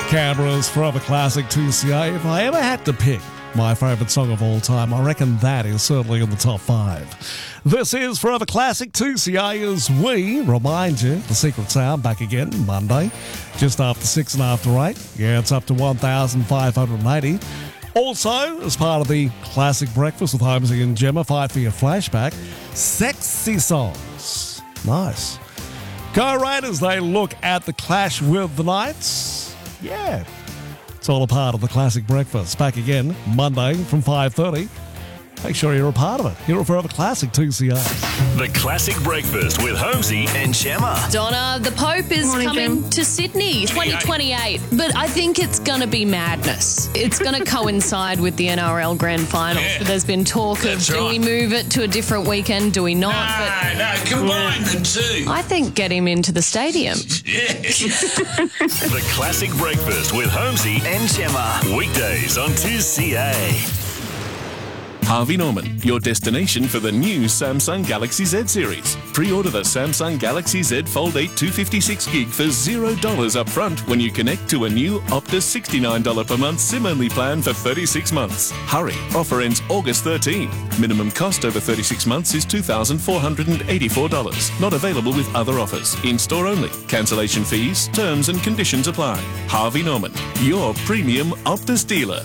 Canberra's Forever Classic 2CA. If I ever had to pick my favourite song of all time, I reckon that is certainly in the top 5. This is Forever Classic 2CA as we remind you, the secret sound back again Monday, just after 6 and after 8. Yeah, it's up to 1,580. Also, as part of the Classic Breakfast with Holmesy and Gemma, 5 for your flashback, sexy songs. Nice. Go Raiders, they look at the clash with the Knights. Yeah, it's all a part of the Classic Breakfast. Back again Monday from 5:30. Make sure you're a part of it. Here at Forever Classic 2CA. The Classic Breakfast with Holmesy and Gemma. Donna, the Pope is coming to Sydney 2028, but I think it's going to be madness. It's going to coincide with the NRL Grand Final. Yeah. There's been talk of do we move it to a different weekend, do we not? No, combine the two. I think get him into the stadium. The Classic Breakfast with Holmesy and Gemma. Weekdays on 2CA. Harvey Norman, your destination for the new Samsung Galaxy Z series. Pre-order the Samsung Galaxy Z Fold 8 256GB for $0 up front when you connect to a new Optus $69 per month SIM-only plan for 36 months. Hurry, offer ends August 13. Minimum cost over 36 months is $2,484. Not available with other offers. In-store only. Cancellation fees, terms and conditions apply. Harvey Norman, your premium Optus dealer.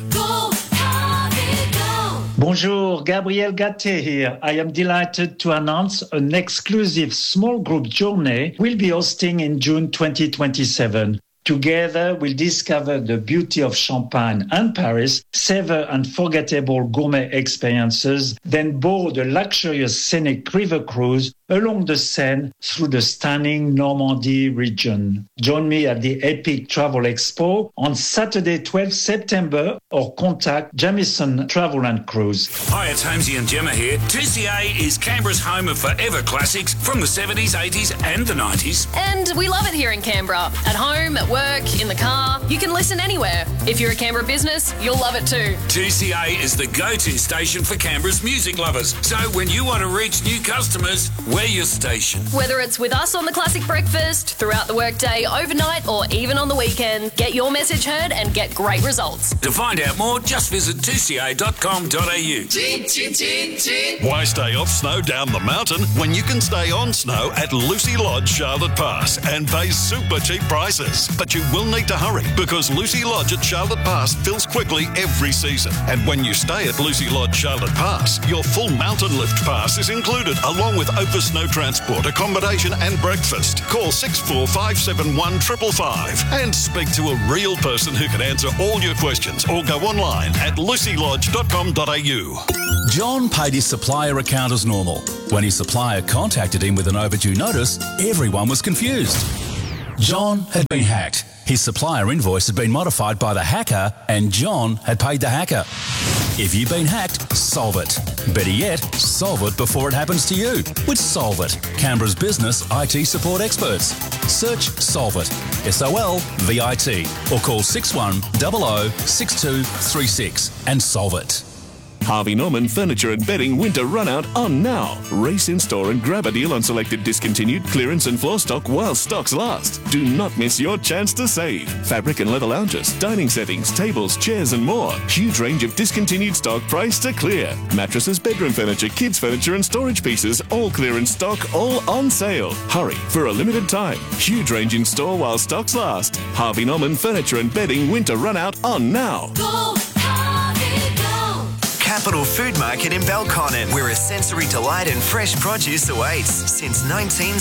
Bonjour, Gabriel Gatté here. I am delighted to announce an exclusive small group journey we'll be hosting in June 2027. Together, we'll discover the beauty of Champagne and Paris, savor unforgettable gourmet experiences, then board a luxurious scenic river cruise along the Seine through the stunning Normandy region. Join me at the Epic Travel Expo on Saturday, 12 September, or contact Jamieson Travel and Cruise. Hi, it's Holmesy and Gemma here. 2CA is Canberra's home of forever classics from the 70s, 80s and the 90s. And we love it here in Canberra. At home, at work, in the car. You can listen anywhere. If you're a Canberra business, you'll love it too. 2CA is the go-to station for Canberra's music lovers. So when you want to reach new customers, we're your station. Whether it's with us on the Classic Breakfast, throughout the workday, overnight, or even on the weekend, get your message heard and get great results. To find out more, just visit 2ca.com.au. Why stay off snow down the mountain when you can stay on snow at Lucy Lodge, Charlotte Pass and pay super cheap prices? But you will need to hurry because Lucy Lodge at Charlotte Pass fills quickly every season. And when you stay at Lucy Lodge, Charlotte Pass, your full mountain lift pass is included along with open snow transport, accommodation and breakfast. Call 64571 555 and speak to a real person who can answer all your questions or go online at lucylodge.com.au. John paid his supplier account as normal. When his supplier contacted him with an overdue notice, everyone was confused. John had been hacked. His supplier invoice had been modified by the hacker and John had paid the hacker. If you've been hacked, solve it. Better yet, solve it before it happens to you with Solve It, Canberra's business IT support experts. Search Solve It, SOLVIT, or call 6100 6236 and solve it. Harvey Norman Furniture and Bedding Winter Runout on now. Race in store and grab a deal on selected discontinued clearance and floor stock while stocks last. Do not miss your chance to save. Fabric and leather lounges, dining settings, tables, chairs and more. Huge range of discontinued stock priced to clear. Mattresses, bedroom furniture, kids furniture and storage pieces, all clearance stock, all on sale. Hurry for a limited time. Huge range in store while stocks last. Harvey Norman Furniture and Bedding Winter Runout on now. Capital Food Market in Belconnen, where a sensory delight and fresh produce awaits since 1960.